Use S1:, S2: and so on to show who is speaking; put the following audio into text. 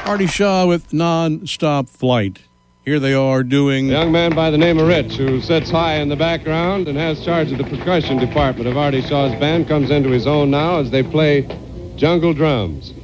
S1: Artie Shaw with Non-Stop Flight. Here they are doing...
S2: A young man by the name of Rich, who sits high in the background and has charge of the percussion department of Artie Shaw's band, comes into his own now as they play jungle drums.